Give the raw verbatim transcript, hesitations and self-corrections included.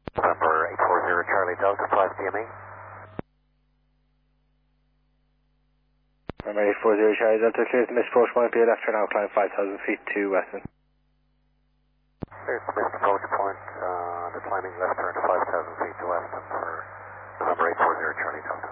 November eight four zero Charlie Delta, five D M E. November eight four zero Charlie Delta, clear to miss approach point, be left turn out, climb five thousand feet to Weston. Clear to missed approach point, uh, the climbing left turn to five thousand feet to Weston for November eight four zero Charlie Delta.